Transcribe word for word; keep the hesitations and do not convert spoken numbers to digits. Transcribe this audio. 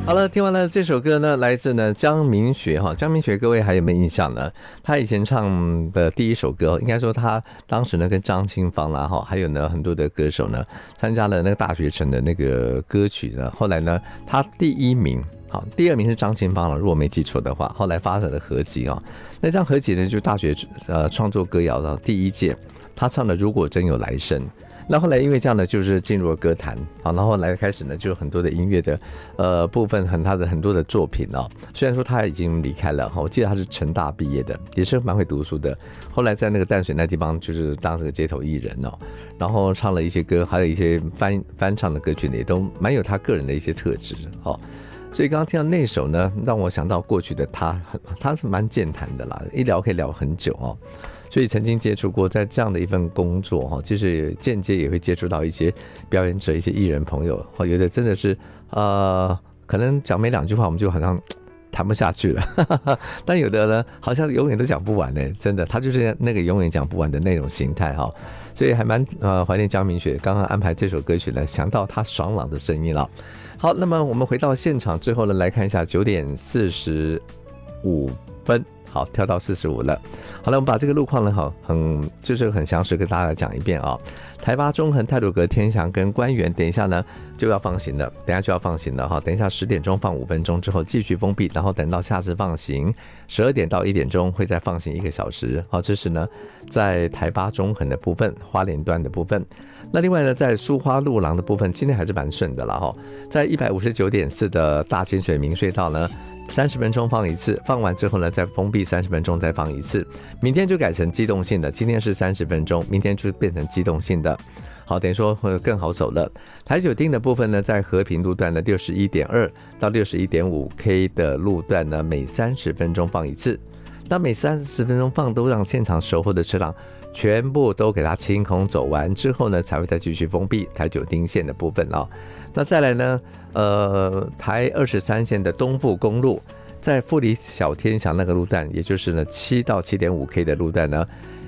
好了，听完了这首歌呢，来自呢江明学哈，江明学各位还有没有印象呢？他以前唱的第一首歌，应该说他当时呢跟张清芳啦哈，还有呢很多的歌手呢参加了那个大学城的那个歌曲呢，后来呢他第一名。好，第二名是张清芳了，如果没记错的话，后来发展的合集哦，那张合集呢就大学呃创作歌谣的第一届，他唱的《如果真有来生》。那后来因为这样呢，就是进入了歌坛啊，然后来开始呢，就很多的音乐的呃部分，很他的很多的作品哦。虽然说他已经离开了哈，我记得他是成大毕业的，也是蛮会读书的。后来在那个淡水那地方，就是当这个街头艺人哦，然后唱了一些歌，还有一些翻翻唱的歌曲呢，也都蛮有他个人的一些特质哦。所以刚刚听到那首呢，让我想到过去的他，他是蛮健谈的啦，一聊可以聊很久哦。所以曾经接触过，在这样的一份工作哈，就是间接也会接触到一些表演者、一些艺人朋友，有的真的是呃，可能讲没两句话，我们就好像谈不下去了，但有的呢，好像永远都讲不完呢，真的，他就是那个永远讲不完的那种形态哈，所以还蛮呃怀念江明学，刚刚安排这首歌曲呢，想到他爽朗的声音了。好，那么我们回到现场之后呢，来看一下九点四十五分。好，跳到四十五了。好了，我们把这个路况呢，好，很就是很详实跟大家讲一遍啊、哦。台八中横、太鲁阁、天祥跟官园，等一下呢就要放行了，等一下就要放行了哈。等一下十点钟放五分钟之后继续封闭，然后等到下次放行，十二点到一点钟会再放行一个小时。好，这是呢在台八中横的部分，花莲段的部分。那另外呢，在苏花路廊的部分，今天还是蛮顺的了哈。在一百五十九点四的大清水明隧道呢。三十分钟放一次，放完之后呢，再封闭三十分钟，再放一次。明天就改成机动性的，今天是三十分钟，明天就变成机动性的。好，等于说会更好走了。台九町的部分呢，在和平路段的六十一点二到六十一点五 K 的路段呢，每三十分钟放一次。那每三十分钟放，都让现场守候的车辆全部都给它清空走完之后呢，才会再继续封闭台九町线的部分哦。那再来呢，呃，台二十三线的东部公路，在富里小天祥那个路段，也就是呢七到七点五 K 的路段呢，